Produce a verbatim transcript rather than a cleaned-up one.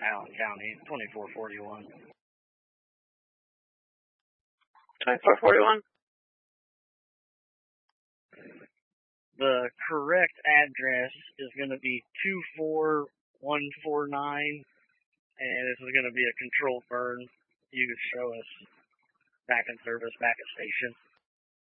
Allen County, twenty-four forty-one. twenty-four forty-one. The correct address is going to be two four one four nine, and this is going to be a controlled burn. You can show us back in service, back at station.